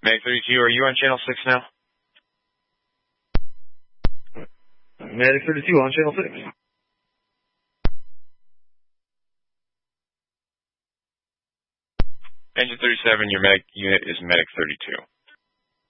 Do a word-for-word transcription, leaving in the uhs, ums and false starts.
Medic thirty-two, are you on channel six now? Medic thirty-two on channel six. Engine thirty-seven, your medic unit is Medic thirty-two.